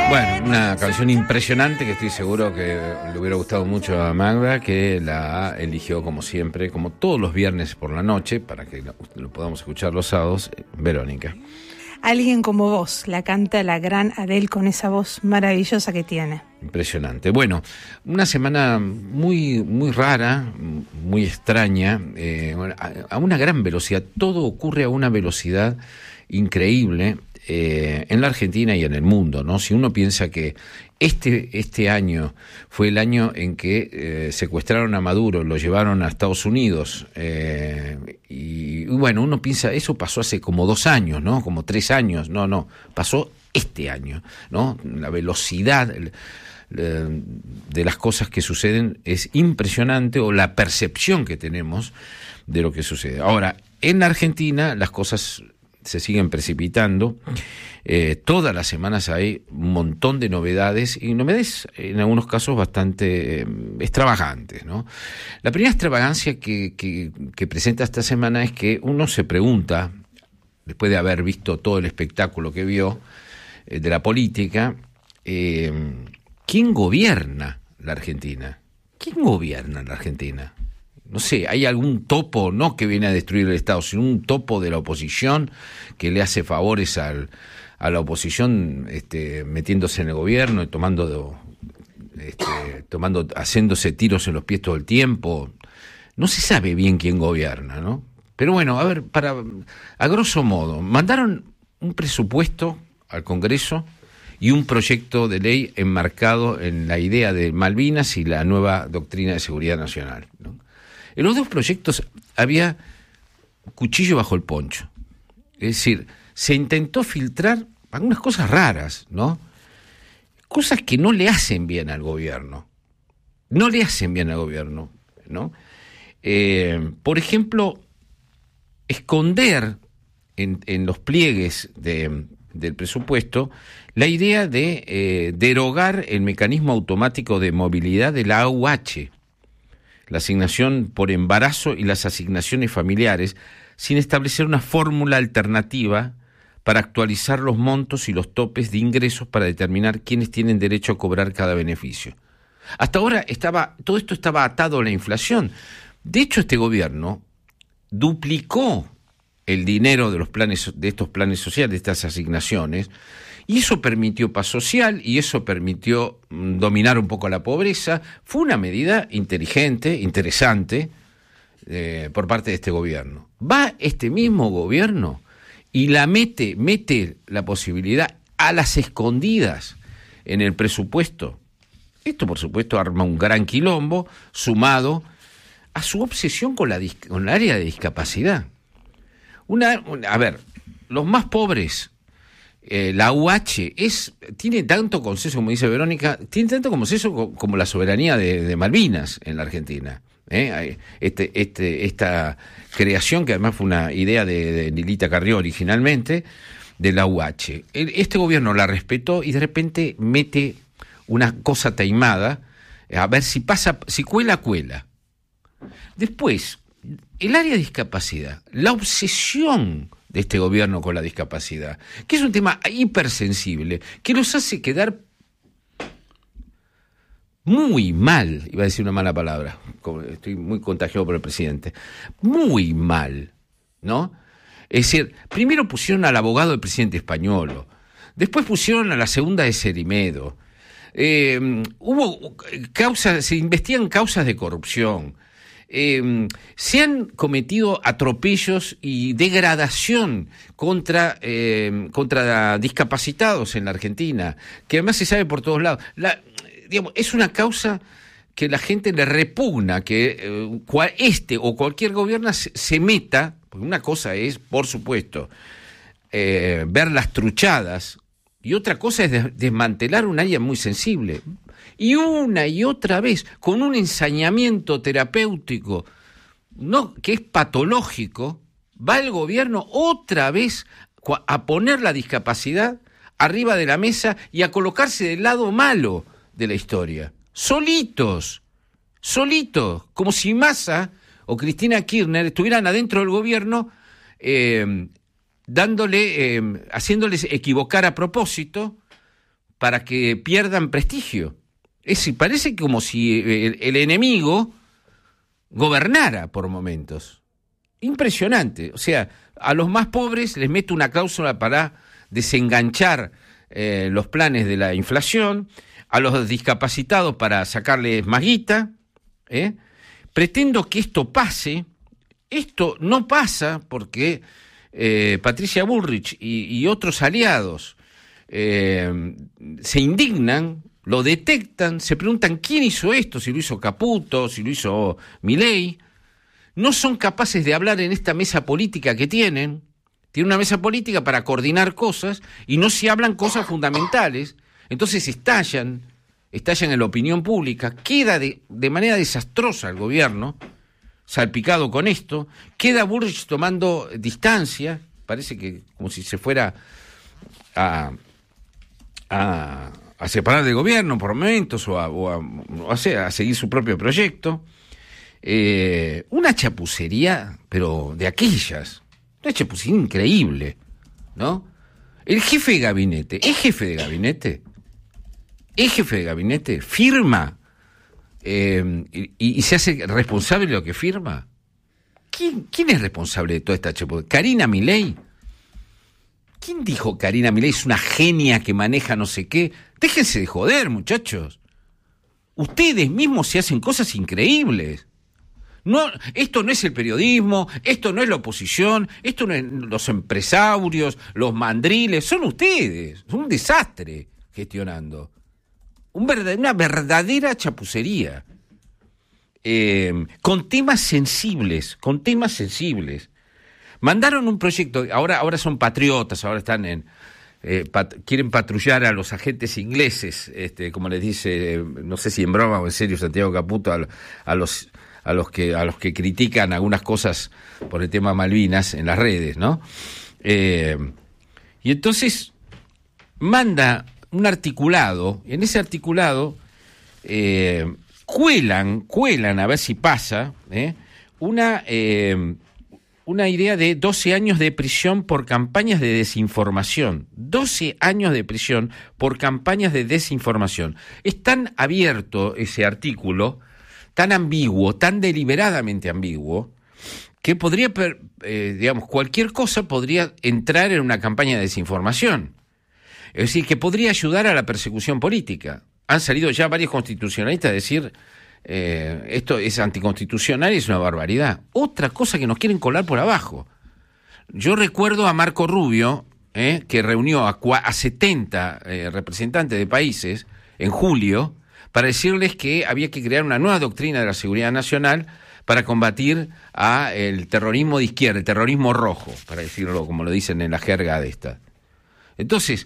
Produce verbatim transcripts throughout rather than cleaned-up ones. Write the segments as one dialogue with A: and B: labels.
A: Bueno, una canción impresionante que estoy seguro que le hubiera gustado mucho a Magda, que la eligió como siempre, como todos los viernes por la noche, para que lo, lo podamos escuchar los sábados, Verónica.
B: Alguien como vos, la canta la gran Adele con esa voz maravillosa que tiene.
A: Impresionante. Bueno, una semana muy, muy rara, muy extraña, eh, a, a una gran velocidad. Todo ocurre a una velocidad increíble. Eh, en la Argentina y en el mundo, ¿no? Si uno piensa que este, este año fue el año en que eh, secuestraron a Maduro, lo llevaron a Estados Unidos, eh, y, y bueno, uno piensa, eso pasó hace como dos años, ¿no? Como tres años, no, no, pasó este año, ¿no? La velocidad el, el, de las cosas que suceden es impresionante, o la percepción que tenemos de lo que sucede. Ahora, en la Argentina las cosas se siguen precipitando, eh, todas las semanas hay un montón de novedades, y novedades en algunos casos bastante eh, extravagantes, ¿no? La primera extravagancia que, que, que presenta esta semana es que uno se pregunta, después de haber visto todo el espectáculo que vio eh, de la política, eh, ¿quién gobierna la Argentina? ¿Quién gobierna la Argentina? No sé, ¿hay algún topo, no que viene a destruir el Estado, sino un topo de la oposición que le hace favores al, a la oposición, este, metiéndose en el gobierno y tomando, este, tomando, haciéndose tiros en los pies todo el tiempo? No se sabe bien quién gobierna, ¿no? Pero bueno, a ver, para, a grosso modo, mandaron un presupuesto al Congreso y un proyecto de ley enmarcado en la idea de Malvinas y la nueva doctrina de seguridad nacional, ¿no? En los dos proyectos había cuchillo bajo el poncho. Es decir, se intentó filtrar algunas cosas raras, ¿no? Cosas que no le hacen bien al gobierno. No le hacen bien al gobierno, ¿no? Eh, por ejemplo, esconder en, en los pliegues de, del presupuesto la idea de eh, derogar el mecanismo automático de movilidad de la A U H, la asignación por embarazo y las asignaciones familiares, sin establecer una fórmula alternativa para actualizar los montos y los topes de ingresos para determinar quiénes tienen derecho a cobrar cada beneficio. Hasta ahora estaba, todo esto estaba atado a la inflación. De hecho, este gobierno duplicó el dinero de los planes, de estos planes sociales, de estas asignaciones, y eso permitió paz social, y eso permitió mm, dominar un poco la pobreza. Fue una medida inteligente, interesante, eh, por parte de este gobierno. Va este mismo gobierno y la mete, mete la posibilidad a las escondidas en el presupuesto. Esto, por supuesto, arma un gran quilombo, sumado a su obsesión con la, con el área de discapacidad. Una, una, a ver, los más pobres... Eh, la U H es, tiene tanto consenso, como dice Verónica, tiene tanto consenso como, como la soberanía de, de Malvinas en la Argentina. ¿eh? Este, este, esta creación, que además fue una idea de, de Lilita Carrió originalmente, de la U H. Este gobierno la respetó y de repente mete una cosa taimada, a ver si pasa, si cuela, cuela. Después, el área de discapacidad, la obsesión de este gobierno con la discapacidad, que es un tema hipersensible, que los hace quedar muy mal, iba a decir una mala palabra, estoy muy contagiado por el presidente, muy mal, ¿no? Es decir, primero pusieron al abogado del presidente Españolo, después pusieron a la segunda de Cerimedo, eh, hubo causas, se investigan causas de corrupción. Eh, se han cometido atropellos y degradación contra, eh, contra discapacitados en la Argentina, que además se sabe por todos lados. La, digamos, es una causa que la gente le repugna, que eh, cual, este o cualquier gobierno se, se meta, porque una cosa es, por supuesto, eh, ver las truchadas, y otra cosa es des- desmantelar un área muy sensible. Y una y otra vez, con un ensañamiento terapéutico, no, que es patológico, va el gobierno otra vez a poner la discapacidad arriba de la mesa y a colocarse del lado malo de la historia. Solitos, solitos, como si Massa o Cristina Kirchner estuvieran adentro del gobierno, eh, dándole, eh, haciéndoles equivocar a propósito, para que pierdan prestigio. Es decir, parece como si el, el enemigo gobernara por momentos. Impresionante. O sea, a los más pobres les mete una cláusula para desenganchar eh, los planes de la inflación, a los discapacitados para sacarles más guita, ¿eh? Pretendo que esto pase. Esto no pasa porque eh, Patricia Bullrich y, y otros aliados eh, se indignan, lo detectan, se preguntan quién hizo esto, si lo hizo Caputo, si lo hizo Milei. No son capaces de hablar en esta mesa política que tienen. Tienen una mesa política para coordinar cosas y no se hablan cosas fundamentales. Entonces estallan, estallan en la opinión pública. Queda de, de manera desastrosa el gobierno, salpicado con esto. Queda Bullrich tomando distancia, parece que como si se fuera a, a, a separar del gobierno por momentos o a, o a, o a, a seguir su propio proyecto. Eh, una chapucería, pero de aquellas, una chapucería increíble, ¿no? El jefe de gabinete, ¿es jefe de gabinete? ¿Es jefe de gabinete? ¿Firma? Eh, y, y se hace responsable de lo que firma. ¿Quién, quién es responsable de toda esta chapucería? ¿Karina Milei? ¿Quién dijo Karina Milei es una genia que maneja no sé qué? Déjense de joder, muchachos. Ustedes mismos se hacen cosas increíbles. No, esto no es el periodismo, esto no es la oposición, esto no es los empresarios, los mandriles, son ustedes, son un desastre gestionando. Un verdad, una verdadera chapucería. Eh, con temas sensibles, con temas sensibles. Mandaron un proyecto, ahora, ahora son patriotas, ahora están en... Eh, pat, quieren patrullar a los agentes ingleses, este, como les dice, no sé si en broma o en serio Santiago Caputo, a, a los... a los que a los que critican algunas cosas por el tema Malvinas en las redes, ¿no? Eh, y entonces manda un articulado, y en ese articulado eh, cuelan, cuelan, a ver si pasa, ¿eh? una, eh, una idea de doce años de prisión por campañas de desinformación. doce años de prisión por campañas de desinformación. Es tan abierto ese artículo, tan ambiguo, tan deliberadamente ambiguo, que podría, eh, digamos, cualquier cosa podría entrar en una campaña de desinformación. Es decir, que podría ayudar a la persecución política. Han salido ya varios constitucionalistas a decir, eh, esto es anticonstitucional y es una barbaridad. Otra cosa que nos quieren colar por abajo. Yo recuerdo a Marco Rubio, eh, que reunió a, a setenta eh, representantes de países en julio, para decirles que había que crear una nueva doctrina de la seguridad nacional para combatir a el terrorismo de izquierda, el terrorismo rojo, para decirlo como lo dicen en la jerga de esta. Entonces,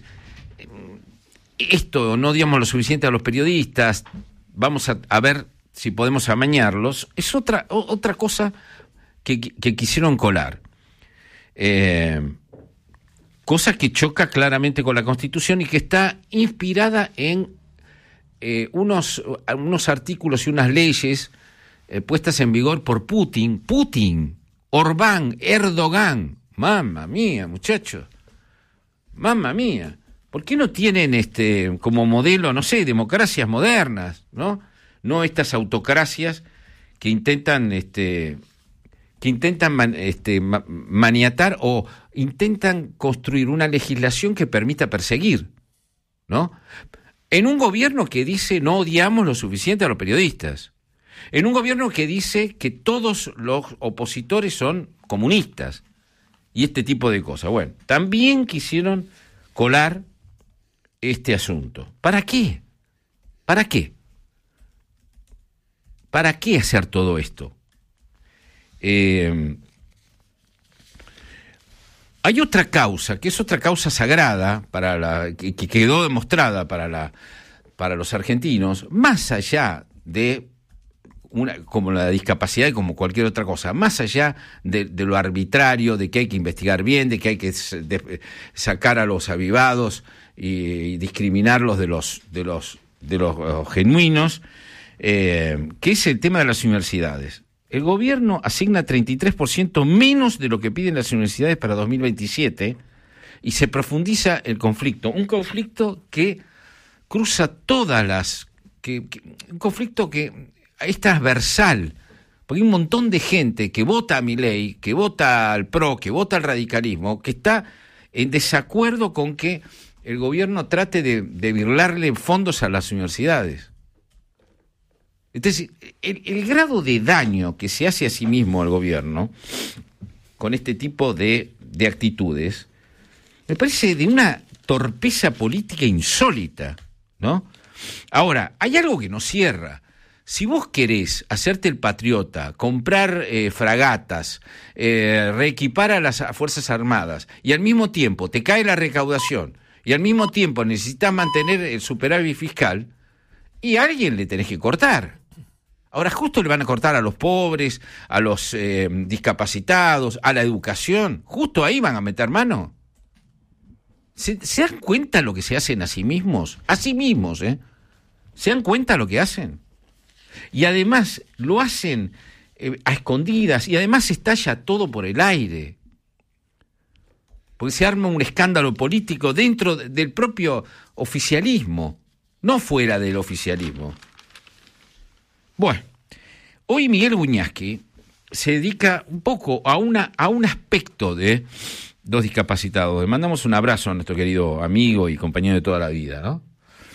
A: esto no digamos lo suficiente a los periodistas, vamos a, a ver si podemos amañarlos, es otra, otra cosa que, que quisieron colar. Eh, cosa que choca claramente con la Constitución y que está inspirada en Eh, unos, unos artículos y unas leyes eh, puestas en vigor por Putin, Putin, Orbán, Erdogan. Mamma mía, muchachos. Mamma mía. ¿Por qué no tienen este como modelo, no sé, democracias modernas, ¿no? No estas autocracias que intentan este que intentan man, este, ma, maniatar o intentan construir una legislación que permita perseguir, ¿no? En un gobierno que dice no odiamos lo suficiente a los periodistas. En un gobierno que dice que todos los opositores son comunistas. Y este tipo de cosas. Bueno, también quisieron colar este asunto. ¿Para qué? ¿Para qué? ¿Para qué hacer todo esto? Eh... Hay otra causa, que es otra causa sagrada, para la que, que quedó demostrada para, la, para los argentinos, más allá de, una, como la discapacidad y como cualquier otra cosa, más allá de, de lo arbitrario, de que hay que investigar bien, de que hay que de, sacar a los avivados y, y discriminarlos de los, de los, de los uh, genuinos, eh, que es el tema de las universidades. El gobierno asigna treinta y tres por ciento menos de lo que piden las universidades para dos mil veintisiete y se profundiza el conflicto. Un conflicto que cruza todas las... Que, que, un conflicto que es transversal, porque hay un montón de gente que vota a Milei, que vota al P R O, que vota al radicalismo, que está en desacuerdo con que el gobierno trate de, de birlarle fondos a las universidades. Entonces, el, el grado de daño que se hace a sí mismo al gobierno con este tipo de, de actitudes me parece de una torpeza política insólita, ¿no? Ahora, hay algo que nos cierra. Si vos querés hacerte el patriota, comprar eh, fragatas, eh, reequipar a las Fuerzas Armadas, y al mismo tiempo te cae la recaudación, y al mismo tiempo necesitas mantener el superávit fiscal, y a alguien le tenés que cortar. Ahora justo le van a cortar a los pobres, a los eh, discapacitados, a la educación. Justo ahí van a meter mano. ¿Se, ¿Se dan cuenta lo que se hacen a sí mismos? A sí mismos, ¿eh? ¿Se dan cuenta lo que hacen? Y además lo hacen eh, a escondidas y además estalla todo por el aire. Porque se arma un escándalo político dentro del propio oficialismo, no fuera del oficialismo. Bueno, hoy Miguel Wiñaski se dedica un poco a, una, a un aspecto de los discapacitados. Le mandamos un abrazo a nuestro querido amigo y compañero de toda la vida, ¿no?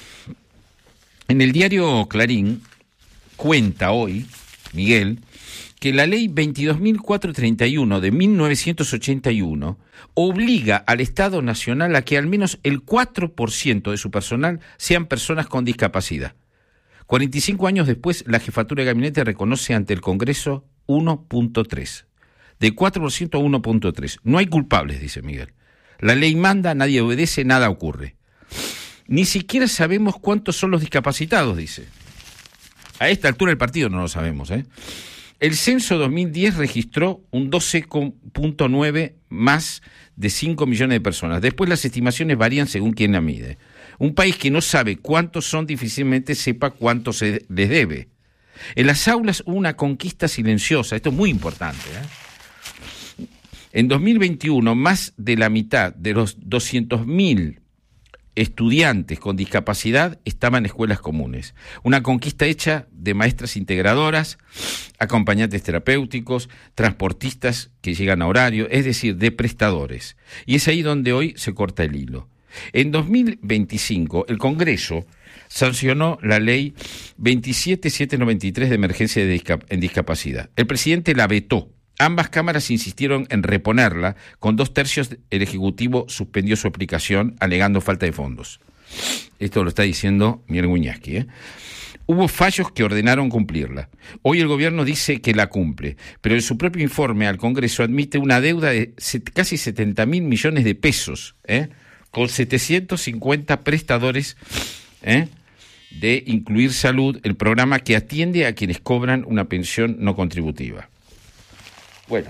A: En el diario Clarín cuenta hoy, Miguel, que la ley veintidós mil cuatrocientos treinta y uno de mil novecientos ochenta y uno obliga al Estado Nacional a que al menos el cuatro por ciento de su personal sean personas con discapacidad. cuarenta y cinco años después, la jefatura de gabinete reconoce ante el Congreso uno punto tres. De cuatro por ciento a uno punto tres. No hay culpables, dice Miguel. La ley manda, nadie obedece, nada ocurre. Ni siquiera sabemos cuántos son los discapacitados, dice. A esta altura del partido no lo sabemos, ¿eh? El censo dos mil diez registró un doce punto nueve más de cinco millones de personas. Después las estimaciones varían según quién la mide. Un país que no sabe cuántos son difícilmente sepa cuánto se les debe. En las aulas hubo una conquista silenciosa, esto es muy importante, ¿eh? En dos mil veintiuno, más de la mitad de los doscientos mil estudiantes con discapacidad estaban en escuelas comunes. Una conquista hecha de maestras integradoras, acompañantes terapéuticos, transportistas que llegan a horario, es decir, de prestadores. Y es ahí donde hoy se corta el hilo. En dos mil veinticinco, el Congreso sancionó la ley veintisiete mil setecientos noventa y tres de emergencia de discap- en discapacidad. El presidente la vetó. Ambas cámaras insistieron en reponerla. Con dos tercios, el Ejecutivo suspendió su aplicación, alegando falta de fondos. Esto lo está diciendo Miguel Wiñaski, ¿eh? Hubo fallos que ordenaron cumplirla. Hoy el gobierno dice que la cumple, pero en su propio informe al Congreso admite una deuda de casi setenta mil millones de pesos, ¿eh? Con setecientos cincuenta prestadores, ¿eh? de Incluir Salud, el programa que atiende a quienes cobran una pensión no contributiva. Bueno,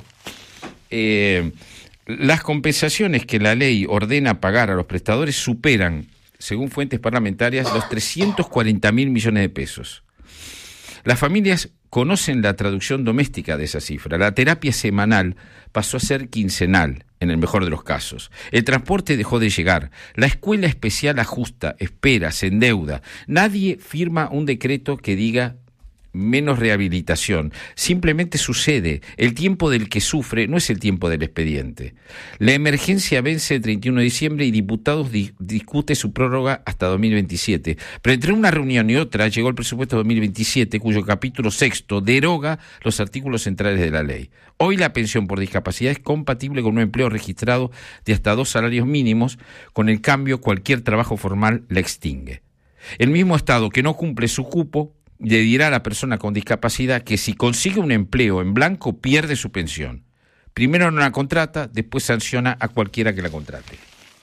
A: eh, las compensaciones que la ley ordena pagar a los prestadores superan, según fuentes parlamentarias, los trescientos cuarenta mil millones de pesos. Las familias conocen la traducción doméstica de esa cifra. La terapia semanal pasó a ser quincenal, en el mejor de los casos. El transporte dejó de llegar. La escuela especial ajusta, espera, se endeuda. Nadie firma un decreto que diga menos rehabilitación. Simplemente sucede. El tiempo del que sufre no es el tiempo del expediente. La emergencia vence el treinta y uno de diciembre y diputados di- discute su prórroga hasta dos mil veintisiete. Pero entre una reunión y otra llegó el presupuesto dos mil veintisiete, cuyo capítulo sexto deroga los artículos centrales de la ley. Hoy la pensión por discapacidad es compatible con un empleo registrado de hasta dos salarios mínimos. Con el cambio, cualquier trabajo formal la extingue. El mismo Estado que no cumple su cupo le dirá a la persona con discapacidad que si consigue un empleo en blanco pierde su pensión. Primero no la contrata, después sanciona a cualquiera que la contrate.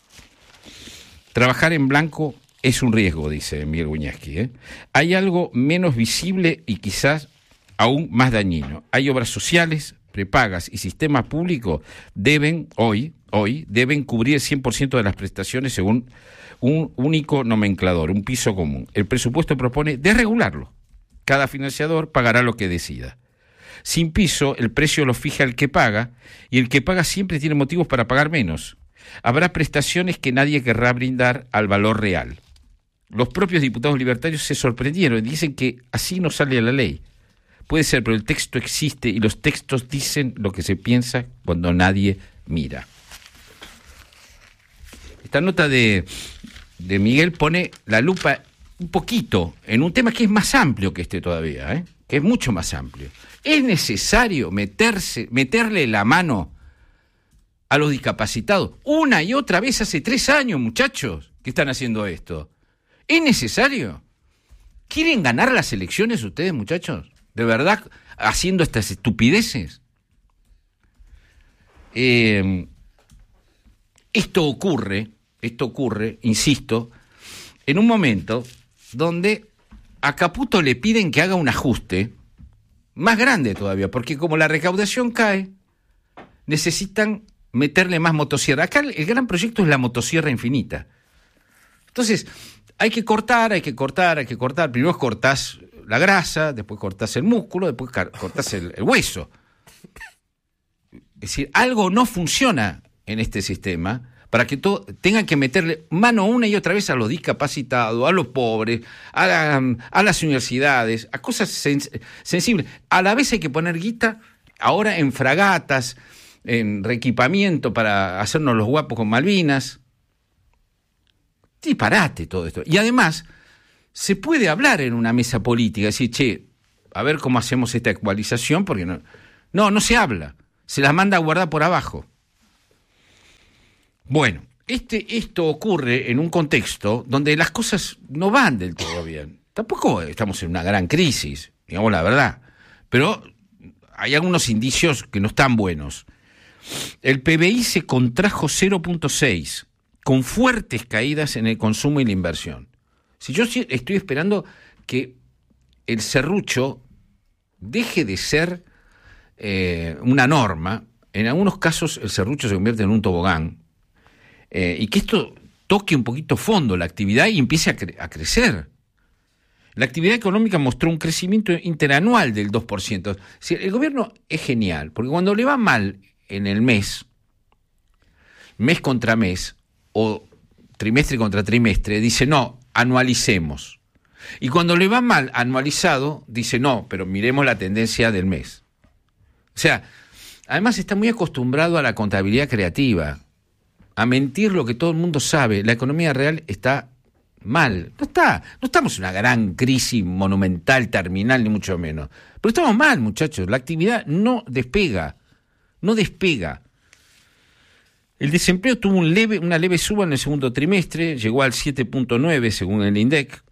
A: Trabajar en blanco es un riesgo, dice Miguel Wiñaski, ¿eh? Hay algo menos visible y quizás aún más dañino. Hay obras sociales, prepagas y sistemas públicos deben, hoy, hoy, deben cubrir el cien por ciento de las prestaciones según un único nomenclador, un piso común. El presupuesto propone desregularlo. Cada financiador pagará lo que decida. Sin piso, el precio lo fija el que paga, y el que paga siempre tiene motivos para pagar menos. Habrá prestaciones que nadie querrá brindar al valor real. los propios diputados libertarios se sorprendieron y dicen que así no sale la ley. Puede ser, pero el texto existe y los textos dicen lo que se piensa cuando nadie mira. Esta nota de, de Miguel pone la lupa un poquito en un tema que es más amplio que este todavía, ¿eh? que es mucho más amplio. ¿Es necesario meterse, meterle la mano a los discapacitados? Una y otra vez hace tres años, muchachos, que están haciendo esto. ¿Es necesario? ¿Quieren ganar las elecciones ustedes, muchachos? ¿De verdad haciendo estas estupideces? Eh, esto ocurre, esto ocurre, insisto, en un momento donde a Caputo le piden que haga un ajuste más grande todavía, porque como la recaudación cae, necesitan meterle más motosierra. Acá el gran proyecto es la motosierra infinita. Entonces, hay que cortar, hay que cortar, hay que cortar. Primero cortás la grasa, después cortás el músculo, después cortás el, el hueso. Es decir, algo no funciona en este sistema para que todo, tengan que meterle mano una y otra vez a los discapacitados, a los pobres, a, la, a las universidades, a cosas sens- sensibles. A la vez hay que poner guita ahora en fragatas, en reequipamiento para hacernos los guapos con Malvinas. Disparate todo esto. Y además, se puede hablar en una mesa política, decir, che, a ver cómo hacemos esta ecualización, porque no, no, no se habla. Se las manda a guardar por abajo. Bueno, este, esto ocurre en un contexto donde las cosas no van del todo bien. Tampoco estamos en una gran crisis, digamos la verdad, pero hay algunos indicios que no están buenos. El P B I se contrajo cero punto seis, con fuertes caídas en el consumo y la inversión. Si yo estoy esperando que el serrucho deje de ser eh, una norma, en algunos casos el serrucho se convierte en un tobogán, eh, y que esto toque un poquito fondo la actividad y empiece a, cre- a crecer. La actividad económica mostró un crecimiento interanual del dos por ciento. Es decir, el gobierno es genial, porque cuando le va mal en el mes, mes contra mes, o trimestre contra trimestre, dice, no, anualicemos. Y cuando le va mal anualizado, dice, no, pero miremos la tendencia del mes. O sea, además está muy acostumbrado a la contabilidad creativa, a mentir lo que todo el mundo sabe. La economía real está mal. No está, no estamos en una gran crisis monumental, terminal, ni mucho menos. Pero estamos mal, muchachos. La actividad no despega, no despega. El desempleo tuvo un leve, una leve suba en el segundo trimestre, llegó al siete punto nueve según el INDEC.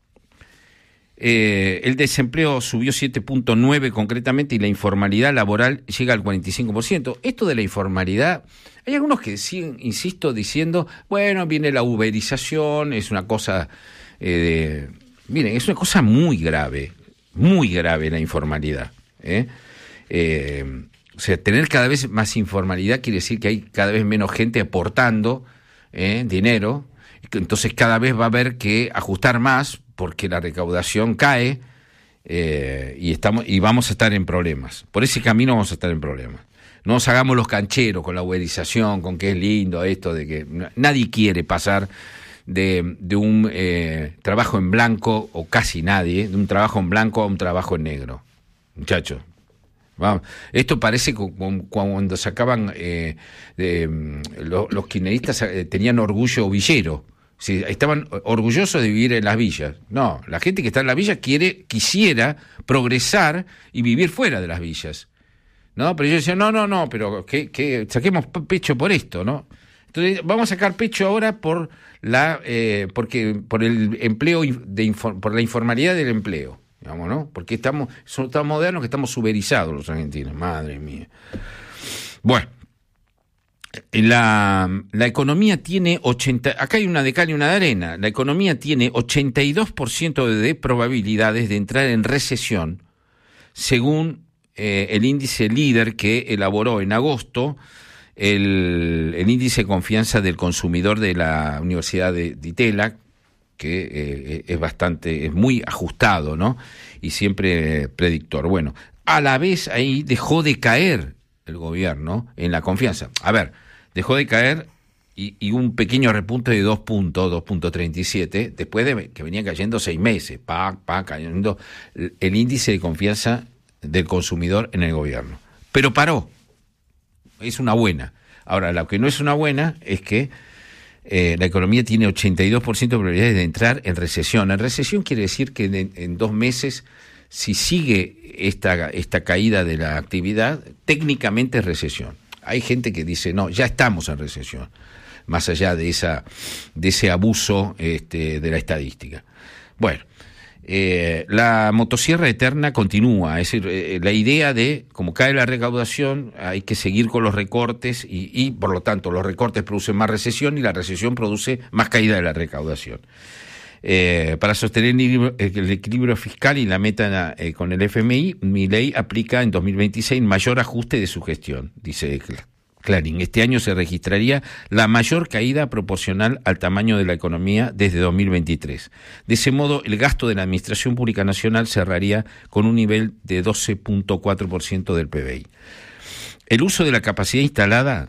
A: Eh, el desempleo subió siete punto nueve concretamente y la informalidad laboral llega al cuarenta y cinco por ciento. Esto de la informalidad, hay algunos que siguen, insisto, diciendo, bueno, viene la uberización, es una cosa, eh, de, miren, es una cosa muy grave, muy grave la informalidad. ¿eh? Eh, o sea, tener cada vez más informalidad quiere decir que hay cada vez menos gente aportando ¿eh? dinero, entonces cada vez va a haber que ajustar más porque la recaudación cae eh, y estamos y vamos a estar en problemas. Por ese camino vamos a estar en problemas. No nos hagamos los cancheros con la uberización, con que es lindo esto de que nadie quiere pasar de, de un eh, trabajo en blanco, o casi nadie, de un trabajo en blanco a un trabajo en negro. Muchachos, vamos. Esto parece como cuando sacaban eh, de, los, los kirchneristas eh, tenían orgullo villero. Sí, estaban orgullosos de vivir en las villas. No, la gente que está en las villas quiere, quisiera progresar y vivir fuera de las villas. ¿No? Pero yo decía, no, no, no, pero que, que saquemos pecho por esto, ¿no? Entonces, vamos a sacar pecho ahora por la eh, porque por el empleo de por la informalidad del empleo, digamos, ¿no? Porque estamos somos tan modernos que estamos uberizados los argentinos, madre mía. Bueno, La, la economía tiene ochenta, acá hay una de cal y una de arena, la economía tiene ochenta y dos por ciento de probabilidades de entrar en recesión, según eh, el índice líder que elaboró en agosto el, el índice de confianza del consumidor de la Universidad de, de Itela, que eh, es bastante, es muy ajustado, ¿no? Y siempre predictor. Bueno, a la vez ahí dejó de caer el gobierno en la confianza. A ver, dejó de caer y, y un pequeño repunte de dos puntos, dos punto treinta y siete, después de que venía cayendo seis meses, pa, pa, cayendo el índice de confianza del consumidor en el gobierno. Pero paró. Es una buena. Ahora, lo que no es una buena es que eh, la economía tiene ochenta y dos por ciento de probabilidades de entrar en recesión. En recesión quiere decir que en, en dos meses, si sigue esta, esta caída de la actividad, técnicamente es recesión. Hay gente que dice, no, ya estamos en recesión, más allá de esa de ese abuso este, de la estadística. Bueno, eh, la motosierra eterna continúa, es decir, eh, la idea de, como cae la recaudación, hay que seguir con los recortes y, y, por lo tanto, los recortes producen más recesión y la recesión produce más caída de la recaudación. Eh, para sostener el equilibrio, el equilibrio fiscal y la meta eh, con el F M I, Milei aplica en dos mil veintiséis mayor ajuste de su gestión, dice Clarín. Este año se registraría la mayor caída proporcional al tamaño de la economía desde dos mil veintitrés. De ese modo, el gasto de la Administración Pública Nacional cerraría con un nivel de doce punto cuatro por ciento del P B I. El uso de la capacidad instalada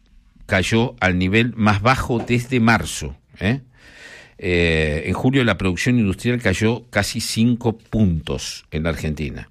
A: cayó al nivel más bajo desde marzo, ¿eh? Eh, en julio la producción industrial cayó casi cinco puntos en la Argentina.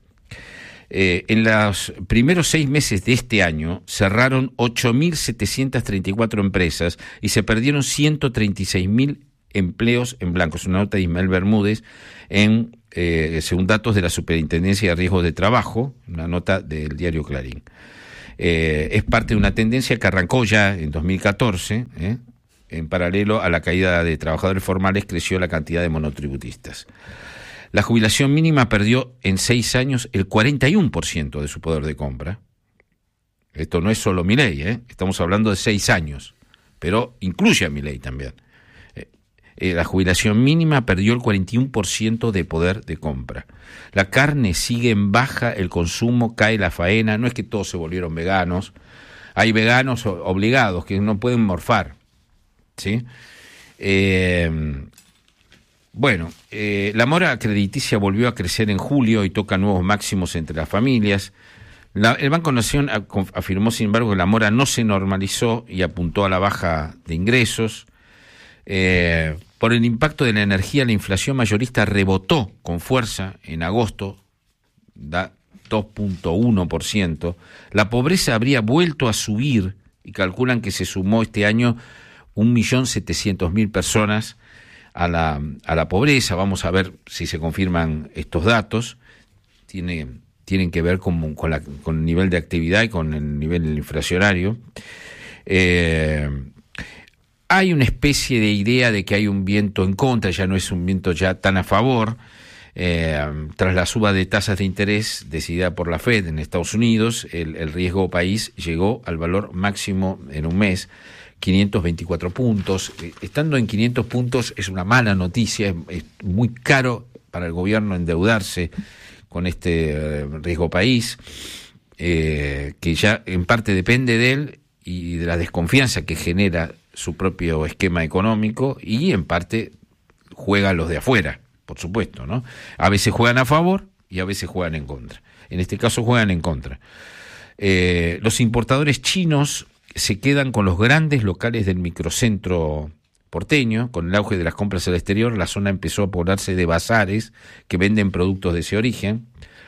A: Eh, en los primeros seis meses de este año cerraron ocho mil setecientas treinta y cuatro empresas y se perdieron ciento treinta y seis mil empleos en blanco. Es una nota de Ismael Bermúdez, en, eh, según datos de la Superintendencia de Riesgos de Trabajo, una nota del diario Clarín. Eh, es parte de una tendencia que arrancó ya en dos mil catorce, ¿eh? En paralelo a la caída de trabajadores formales, creció la cantidad de monotributistas. La jubilación mínima perdió en seis años el cuarenta y uno por ciento de su poder de compra. Esto no es solo Milei, ¿eh? Estamos hablando de seis años, pero incluye a Milei también. Eh, eh, la jubilación mínima perdió el cuarenta y uno por ciento de poder de compra. La carne sigue en baja, el consumo, cae la faena. No es que todos se volvieron veganos. Hay veganos obligados que no pueden morfar. ¿Sí? Eh, bueno, eh, la mora crediticia volvió a crecer en julio y toca nuevos máximos entre las familias. La, el Banco Nación afirmó, sin embargo, que la mora no se normalizó y apuntó a la baja de ingresos. Eh, por el impacto de la energía, la inflación mayorista rebotó con fuerza en agosto, da dos punto uno por ciento. La pobreza habría vuelto a subir y calculan que se sumó este año un millón setecientos mil personas a la, a la pobreza. Vamos a ver si se confirman estos datos. Tiene, tienen que ver con, con, la, con el nivel de actividad y con el nivel inflacionario. Eh, hay una especie de idea de que hay un viento en contra, ya no es un viento ya tan a favor. Eh, tras la suba de tasas de interés decidida por la Fed en Estados Unidos, el, el riesgo país llegó al valor máximo en un mes, quinientos veinticuatro puntos. Estando en quinientos puntos es una mala noticia, es, es muy caro para el gobierno endeudarse con este eh, riesgo país, eh, que ya en parte depende de él y de la desconfianza que genera su propio esquema económico, y en parte juegan los de afuera, por supuesto, ¿no? A veces juegan a favor y a veces juegan en contra. En este caso juegan en contra. Eh, los importadores chinos se quedan con los grandes locales del microcentro porteño. Con el auge de las compras al exterior, la zona empezó a poblarse de bazares que venden productos de ese origen.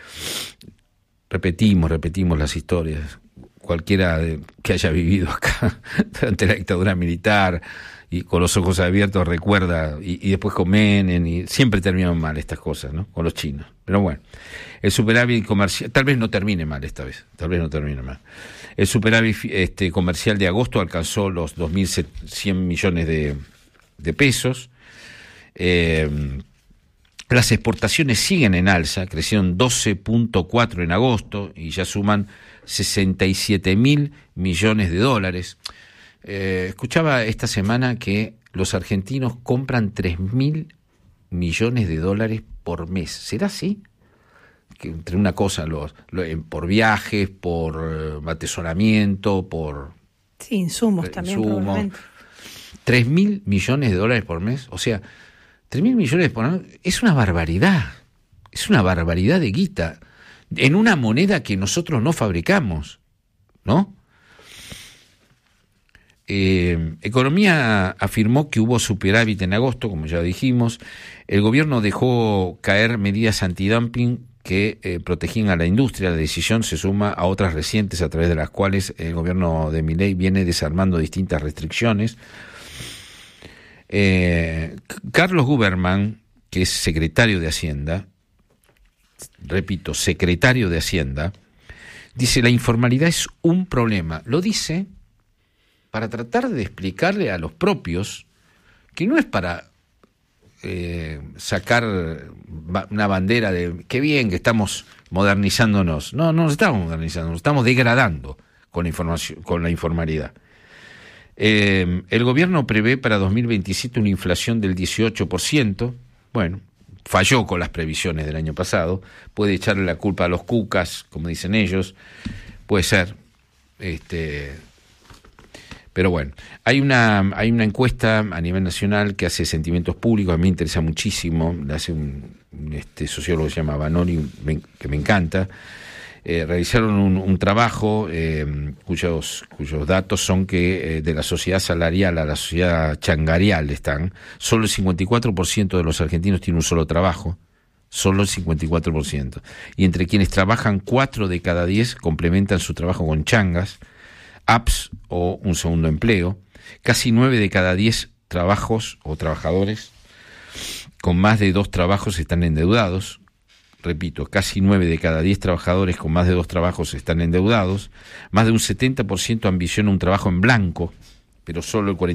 A: Repetimos, repetimos las historias. Cualquiera de, que haya vivido acá durante la dictadura militar y con los ojos abiertos recuerda, y, y después comen, y siempre terminan mal estas cosas, ¿no? Con los chinos. Pero bueno, el superávit comercial, tal vez no termine mal esta vez, tal vez no termine mal. El superávit este, comercial de agosto alcanzó los dos mil cien millones de, de pesos. Eh, las exportaciones siguen en alza, crecieron doce punto cuatro en agosto y ya suman sesenta y siete mil millones de dólares. Eh, escuchaba esta semana que los argentinos compran tres mil millones de dólares por mes. ¿Será así? Que entre una cosa, los, los por viajes, por eh, atesoramiento, por...
B: Sí, insumos también,
A: insumos,
B: probablemente.
A: tres mil millones de dólares por mes. O sea, tres mil millones por mes es una barbaridad. Es una barbaridad de guita. En una moneda que nosotros no fabricamos, ¿no? Eh, Economía afirmó que hubo superávit en agosto, como ya dijimos. El gobierno dejó caer medidas antidumping que eh, protegían a la industria. La decisión se suma a otras recientes a través de las cuales el gobierno de Milei viene desarmando distintas restricciones. Eh, Carlos Guberman, que es secretario de Hacienda, repito, secretario de Hacienda, dice: la informalidad es un problema. Lo dice para tratar de explicarle a los propios que no es para eh, sacar una bandera de qué bien que estamos modernizándonos. No, no nos estamos modernizando, nos estamos degradando con la información, con la informalidad. Eh, el gobierno prevé para dos mil veintisiete una inflación del dieciocho por ciento. Bueno, falló con las previsiones del año pasado. Puede echarle la culpa a los cucas, como dicen ellos. Puede ser. Este, pero bueno, hay una hay una encuesta a nivel nacional que hace Sentimientos Públicos. A mí me interesa muchísimo. La hace un, un este sociólogo que se llama Vanori, que me encanta. Eh, realizaron un, un trabajo eh, cuyos cuyos datos son que eh, de la sociedad salarial a la sociedad changarial están, solo el cincuenta y cuatro por ciento de los argentinos tiene un solo trabajo, solo el cincuenta y cuatro por ciento. Y entre quienes trabajan, cuatro de cada diez complementan su trabajo con changas, apps o un segundo empleo. Casi nueve de cada diez trabajos o trabajadores con más de dos trabajos están endeudados. Repito, casi nueve de cada diez trabajadores con más de dos trabajos están endeudados. Más de un setenta por ciento ambiciona un trabajo en blanco, pero solo el cuarenta